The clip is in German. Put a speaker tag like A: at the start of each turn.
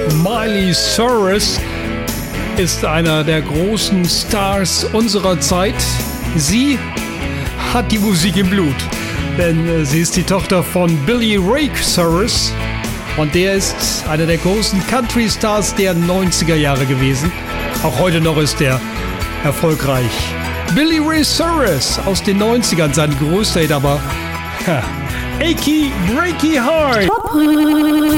A: Miley Cyrus ist einer der großen Stars unserer Zeit. Sie hat die Musik im Blut, denn sie ist die Tochter von Billy Ray Cyrus und der ist einer der großen Country-Stars der 90er Jahre gewesen. Auch heute noch ist er erfolgreich. Billy Ray Cyrus aus den 90ern, sein größter Hit aber Achy Breaky Heart.